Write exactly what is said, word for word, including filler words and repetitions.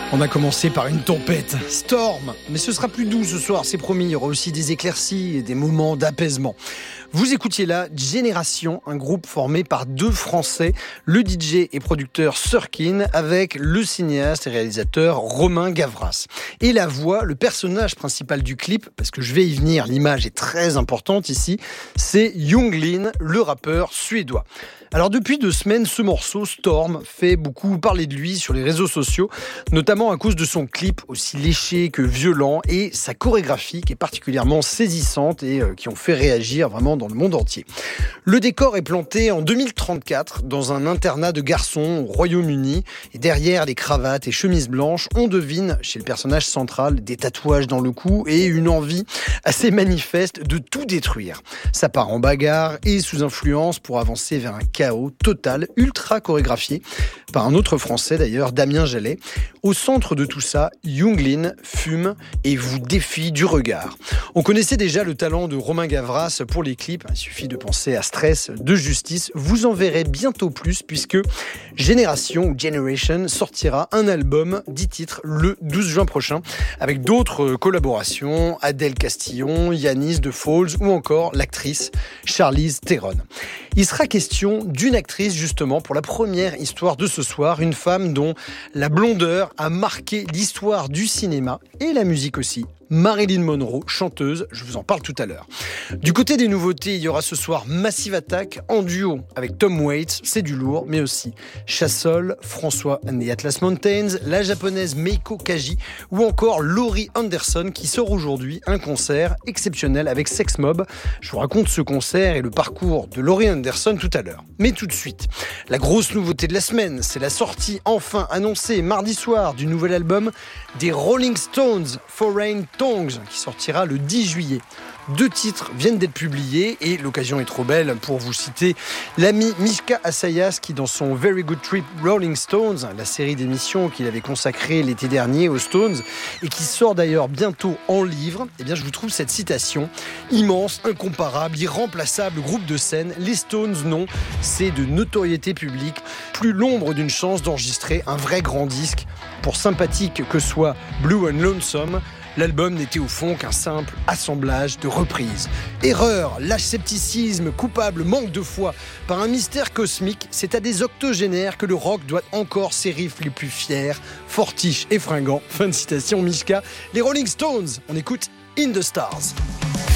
On a commencé par une tempête, Storm, mais ce sera plus doux ce soir, c'est promis, il y aura aussi des éclaircies et des moments d'apaisement. Vous écoutiez là Génération, un groupe formé par deux Français, le D J et producteur Surkin, avec le cinéaste et réalisateur Romain Gavras. Et la voix, le personnage principal du clip, parce que je vais y venir, l'image est très importante ici, c'est Younglin, le rappeur suédois. Alors depuis deux semaines, ce morceau, Storm, fait beaucoup parler de lui sur les réseaux sociaux, notamment à cause de son clip aussi léché que violent et sa chorégraphie qui est particulièrement saisissante et euh, qui ont fait réagir vraiment dans le monde entier. Le décor est planté en deux mille trente-quatre dans un internat de garçons au Royaume-Uni et derrière les cravates et chemises blanches, on devine chez le personnage central des tatouages dans le cou et une envie assez manifeste de tout détruire. Ça part en bagarre et sous influence pour avancer vers un chaos total, ultra chorégraphié par un autre Français d'ailleurs, Damien Jallet. Au centre de tout ça, Younglin fume et vous défie du regard. On connaissait déjà le talent de Romain Gavras pour les clips, il suffit de penser à Stress de Justice. Vous en verrez bientôt plus puisque Génération ou Generation sortira un album, dix titres, le douze juin prochain, avec d'autres collaborations, Adèle Castillon, Yanis de Falls ou encore l'actrice Charlize Theron. Il sera question d'une actrice justement pour la première histoire de ce soir, une femme dont la blondeur a marqué l'histoire du cinéma et la musique aussi. Marilyn Monroe, chanteuse, je vous en parle tout à l'heure. Du côté des nouveautés, il y aura ce soir Massive Attack en duo avec Tom Waits, c'est du lourd, mais aussi Chassol, François and the Atlas Mountains, la japonaise Meiko Kaji ou encore Laurie Anderson qui sort aujourd'hui un concert exceptionnel avec Sex Mob. Je vous raconte ce concert et le parcours de Laurie Anderson tout à l'heure. Mais tout de suite, la grosse nouveauté de la semaine, c'est la sortie enfin annoncée mardi soir du nouvel album des Rolling Stones, Foreign Tongues, qui sortira le dix juillet. Deux titres viennent d'être publiés et l'occasion est trop belle pour vous citer l'ami Mishka Assayas qui dans son Very Good Trip Rolling Stones, la série d'émissions qu'il avait consacrée l'été dernier aux Stones et qui sort d'ailleurs bientôt en livre, eh bien je vous trouve cette citation immense, incomparable, irremplaçable groupe de scène. Les Stones, non, c'est de notoriété publique, plus l'ombre d'une chance d'enregistrer un vrai grand disque. Pour sympathique que soit Blue and Lonesome, l'album n'était au fond qu'un simple assemblage de reprises. Erreur, lâche scepticisme, coupable, manque de foi. Par un mystère cosmique, c'est à des octogénaires que le rock doit encore ses riffs les plus fiers, fortiches et fringants. Fin de citation, Mishka. Les Rolling Stones, on écoute In the Stars.